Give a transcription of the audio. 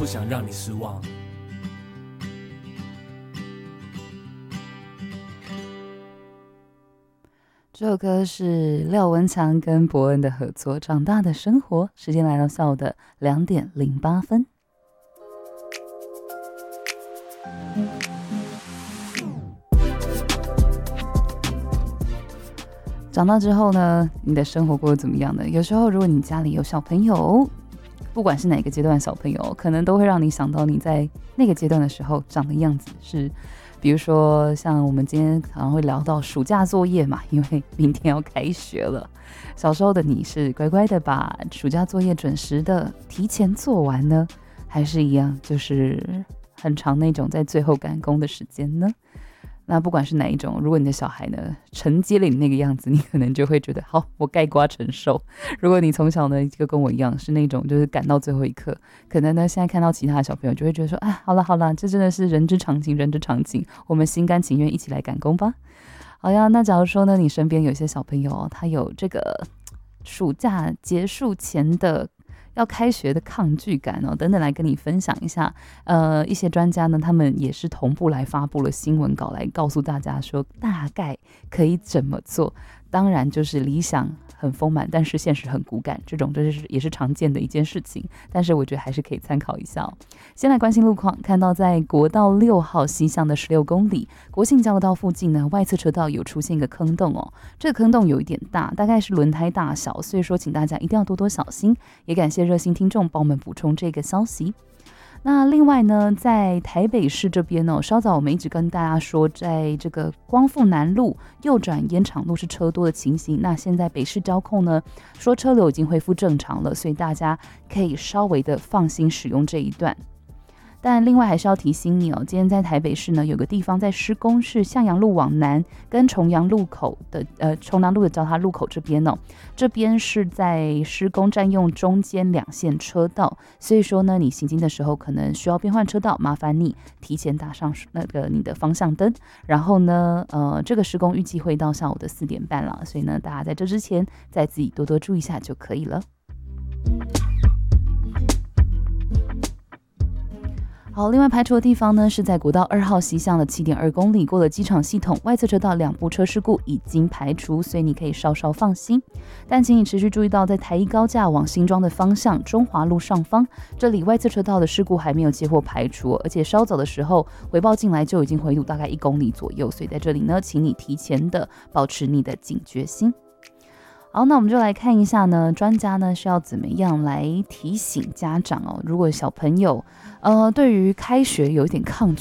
不想让你失望。 这首歌是廖文强跟伯恩的合作，《长大的生活》。时间来到下午的2点08分。长大之后呢，你的生活过得怎么样呢？有时候如果你家里有小朋友，不管是哪个阶段的小朋友，可能都会让你想到你在那个阶段的时候长的样子是，比如说像我们今天可能会聊到暑假作业嘛，因为明天要开学了。小时候的你是乖乖的把暑假作业准时的提前做完呢，还是一样就是很长那种在最后赶工的时间呢？那不管是哪一种，如果你的小孩呢承接了你那个样子，你可能就会觉得好，我概括承受。如果你从小呢就跟我一样是那种就是赶到最后一刻，可能呢现在看到其他的小朋友就会觉得说，啊，好了好了，这真的是人之常情，人之常情，我们心甘情愿一起来赶工吧。好呀，那假如说呢你身边有些小朋友他有这个暑假结束前的要开学的抗拒感等等，来跟你分享一下。一些专家呢，他们也是同步来发布了新闻稿，来告诉大家说大概可以怎么做。当然就是理想很丰满，但是现实很骨感，这种就是也是常见的一件事情，但是我觉得还是可以参考一下。先来关心路况，看到在国道6号西向的16公里国姓交流道附近呢，外侧车道有出现一个坑洞这个坑洞有一点大，大概是轮胎大小，所以说请大家一定要多多小心。也感谢热心听众帮我们补充这个消息。那另外呢，在台北市这边稍早我们一直跟大家说，在这个光复南路右转烟厂路是车多的情形。那现在北市交控呢说车流已经恢复正常了，所以大家可以稍微的放心使用这一段。但另外还是要提醒你今天在台北市呢有个地方在施工，是向阳路往南跟重阳路的交叉路口这边这边是在施工，占用中间2线车道，所以说呢你行经的时候可能需要变换车道，麻烦你提前打上你的方向灯。然后呢这个施工预计会到下午的4点半了，所以呢大家在这之前再自己多多注意一下就可以了。好，另外排除的地方呢是在国道2号西向的7.2公里，过了机场系统，外侧车道2部车事故已经排除，所以你可以稍稍放心。但请你持续注意到在台一高架往新庄的方向中华路上方，这里外侧车道的事故还没有接获排除，而且稍早的时候回报进来就已经回堵大概1公里左右，所以在这里呢请你提前的保持你的警觉心。好，那我们就来看一下呢，专家呢是要怎么样来提醒家长如果小朋友对于开学有一点抗